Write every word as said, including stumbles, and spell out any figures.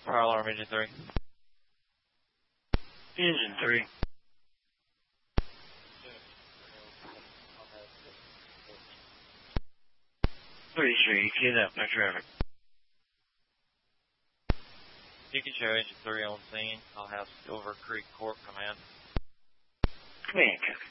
Fire alarm, engine three. Engine three. Three three, get up, no traffic. You can show engine three on scene. I'll have Silver Creek Corp come in. Come in,